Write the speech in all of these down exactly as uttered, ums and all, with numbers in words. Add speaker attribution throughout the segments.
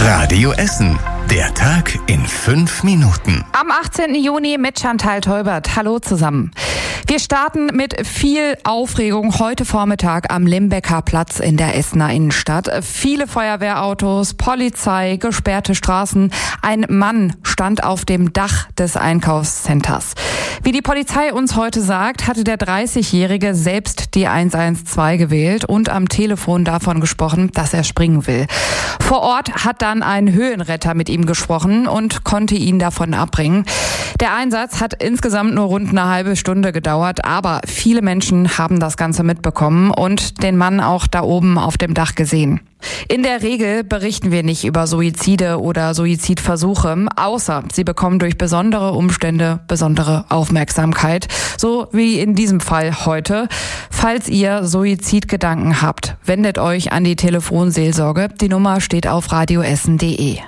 Speaker 1: Radio Essen. Der Tag in fünf Minuten.
Speaker 2: Am achtzehnten Juni mit Chantal Teubert. Hallo zusammen. Wir starten mit viel Aufregung heute Vormittag am Limbecker Platz in der Essener Innenstadt. Viele Feuerwehrautos, Polizei, gesperrte Straßen. Ein Mann stand auf dem Dach des Einkaufscenters. Wie die Polizei uns heute sagt, hatte der dreißigjährige selbst die eins eins zwei gewählt und am Telefon davon gesprochen, dass er springen will. Vor Ort hat dann ein Höhenretter mit ihm gesprochen und konnte ihn davon abbringen. Der Einsatz hat insgesamt nur rund eine halbe Stunde gedauert, aber viele Menschen haben das Ganze mitbekommen und den Mann auch da oben auf dem Dach gesehen. In der Regel berichten wir nicht über Suizide oder Suizidversuche, außer sie bekommen durch besondere Umstände besondere Aufmerksamkeit, so wie in diesem Fall heute. Falls ihr Suizidgedanken habt, wendet euch an die Telefonseelsorge. Die Nummer steht auf radioessen punkt de.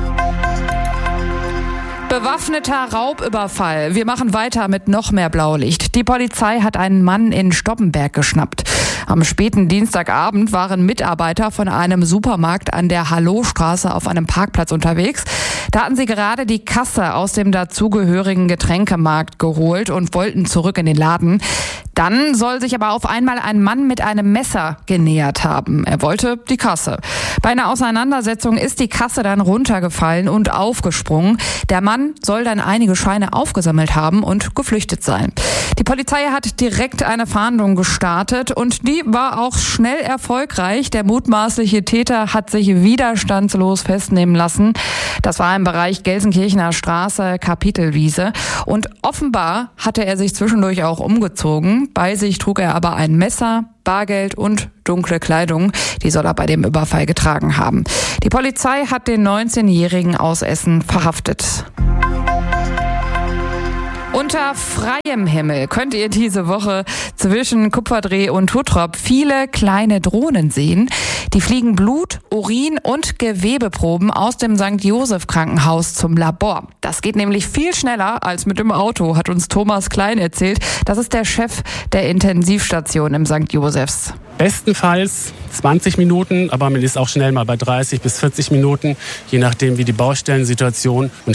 Speaker 2: Bewaffneter Raubüberfall. Wir machen weiter mit noch mehr Blaulicht. Die Polizei hat einen Mann in Stoppenberg geschnappt. Am späten Dienstagabend waren Mitarbeiter von einem Supermarkt an der Hallowstraße auf einem Parkplatz unterwegs. Da hatten sie gerade die Kasse aus dem dazugehörigen Getränkemarkt geholt und wollten zurück in den Laden. Dann soll sich aber auf einmal ein Mann mit einem Messer genähert haben. Er wollte die Kasse. Bei einer Auseinandersetzung ist die Kasse dann runtergefallen und aufgesprungen. Der Mann soll dann einige Scheine aufgesammelt haben und geflüchtet sein. Die Polizei hat direkt eine Fahndung gestartet und die war auch schnell erfolgreich. Der mutmaßliche Täter hat sich widerstandslos festnehmen lassen. Das war im Bereich Gelsenkirchener Straße, Kapitelwiese. Und offenbar hatte er sich zwischendurch auch umgezogen. Bei sich trug er aber ein Messer, Bargeld und dunkle Kleidung. Die soll er bei dem Überfall getragen haben. Die Polizei hat den neunzehnjährigen aus Essen verhaftet. Unter freiem Himmel könnt ihr diese Woche zwischen Kupferdreh und Huttrop viele kleine Drohnen sehen. Die fliegen Blut, Urin und Gewebeproben aus dem Sankt Joseph Krankenhaus zum Labor. Das geht nämlich viel schneller als mit dem Auto, hat uns Thomas Klein erzählt. Das ist der Chef der Intensivstation im Sankt Josephs.
Speaker 3: Bestenfalls zwanzig Minuten, aber man ist auch schnell mal bei dreißig bis vierzig Minuten, je nachdem wie die Baustellensituation und